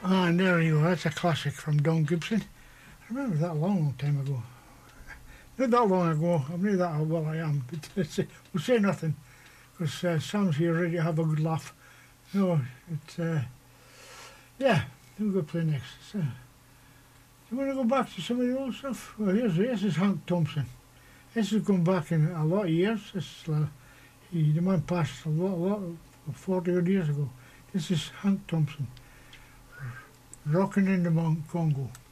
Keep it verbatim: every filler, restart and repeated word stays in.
Ah, and there you go. That's a classic from Don Gibson. I remember that a long, long time ago. Not that long ago. I'm not that how well I am, but it's, uh, we'll say nothing because uh, Sam's here ready to have a good laugh. No, it's uh, yeah. We'll go play next. So, do you want to go back to some of the old stuff? Well, here's this is Hank Thompson. This has gone back in a lot of years. This uh, he, the man passed a lot, a lot, forty odd years ago. This is Hank Thompson, rocking in the Mon- Congo.